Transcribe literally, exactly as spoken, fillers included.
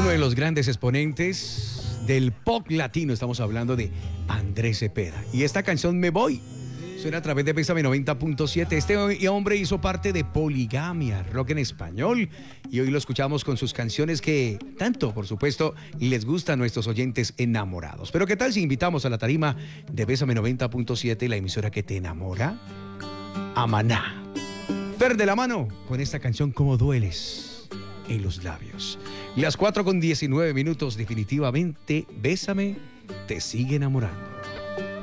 Uno de los grandes exponentes del pop latino, estamos hablando de Andrés Cepeda. Y esta canción Me Voy suena a través de Bésame noventa punto siete. Este hombre hizo parte de Poligamia, rock en español, y hoy lo escuchamos con sus canciones que tanto, por supuesto, les gustan a nuestros oyentes enamorados. Pero ¿qué tal si invitamos a la tarima de Bésame noventa punto siete, la emisora que te enamora? A Maná. Fer de la mano con esta canción Cómo dueles en los labios. Las cuatro con diecinueve minutos, definitivamente Bésame te sigue enamorando.